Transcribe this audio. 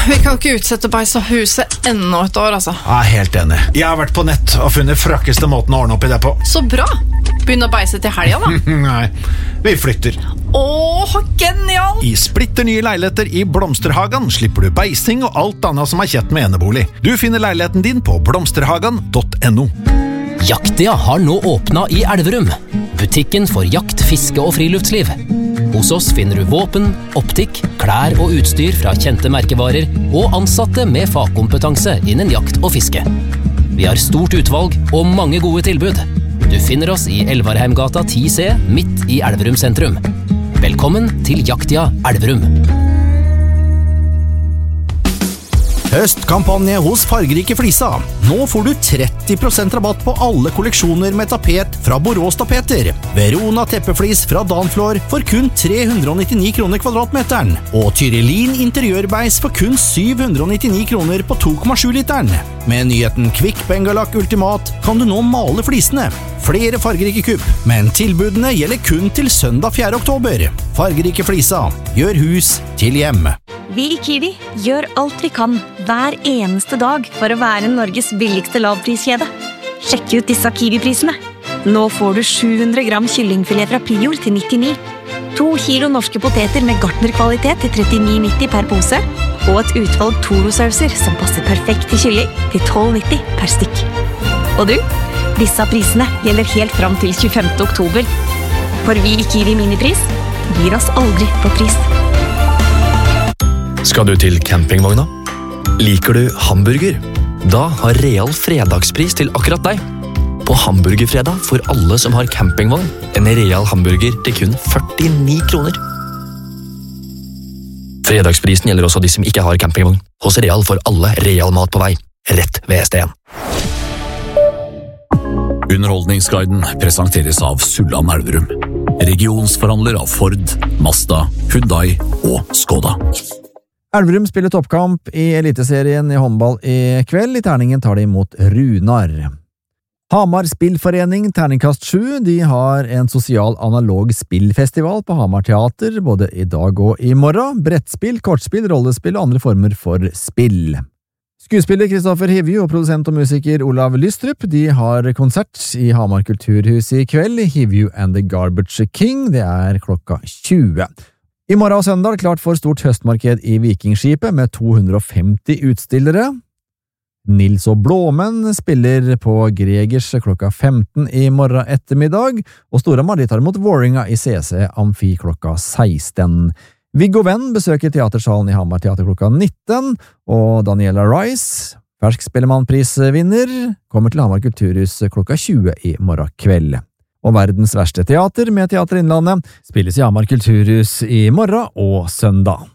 Vi kan ikke utsette Beis og huset enda et år, altså. Jeg er helt enig. Jeg har vært på nett og funnet frakkeste måten å ordne opp i det på. Så bra! Begynn å beise til helga, da. Nei, vi flytter. Åh, genial! I splitter nye leiligheter i Blomsterhagen slipper du beising og alt annet som er kjett med enebolig. Du finner leiligheten din på blomsterhagen.no. Jaktia har nå åpnet i Elverum. Butikken for jakt, fiske og friluftsliv. Hos oss finner du våpen, optikk, klær og utstyr fra kjente merkevarer og ansatte med fagkompetanse innen jakt og fiske. Vi har stort utvalg og mange gode tilbud. Du finner oss i Elvarheimgata 10C, midt i Elverum sentrum. Velkommen til Jaktia Elverum. Høstkampanje hos Fargerike Flisa. Nå får du 30% rabatt på alle kolleksjoner med tapet fra Borås Tapeter. Verona teppeflis fra Danflor for kun 399 kroner kvadratmeteren. Og Tyrellin interiørbeis for kun 799 kroner på 2,7 literen. Med nyheten Kvikk Bengalak Ultimat kan du nå male flisene. Flere fargerike kupp, men tilbudene gjelder kun til søndag 4. oktober. Fargerike Flisa. Gjør hus til hjem. Vi i Kiwi gjør alt vi kan hver eneste dag for å være Norges billigste lavpriskjede. Sjekk ut disse Kiwi-prisene. Nå får du 700 gram kyllingfilet fra Prior til 99, 2 kilo norske poteter med gartnerkvalitet til 39,90 per pose, og et utvalg Toro-sauser som passer perfekt til kylling til 12,90 per stykk. Og du, disse prisene gjelder helt fram til 25. oktober. For vi i Kiwi Minipris gir oss aldri på pris. Skal du til campingvogna? Liker du hamburger? Da har Real fredagspris til akkurat deg. På hamburgerfredag får alle som har campingvogn en Real hamburger til kun 49 kroner. Fredagsprisen gjelder også de som ikke har campingvogn. Hos Real får alle Real mat på vei, rett ved ST1. Underholdningsguiden presenteres av Sulland Elverum. Regionsforhandler av Ford, Mazda, Hyundai og Skoda. Elverum spiller toppkamp i eliteserien i håndball i kveld. I terningen tar de imot Runar. Hamar Spillforening, terningkast 7, de har en sosial analog spillfestival på Hamar Teater, både i dag og i morgen. Brettspill, kortspill, rollespill og andre former for spill. Skuespiller Kristoffer Hivju og produsent og musiker Olav Lystrup, de har konsert i Hamar Kulturhus i kveld, Hivju and the Garbage King. Det er klokka 20. I morgen og søndag klart for stort høstmarked i Vikingskipet med 250 utstillere. Nils og Blåmenn spiller på Gregers klokka 15 i morgen ettermiddag, og Storhamar tar imot Våringa i CC Amfi klokka 16. Viggo Venn besøker teatersalen i Hamar Teater klokka 19, og Daniela Rice, fersk spellemannprisvinner, kommer til Hamar Kulturhus klokka 20 i morgen kveld. Og Verdens verste teater med Teater Innlandet spilles i Hamar Kulturhus i morgen og søndag.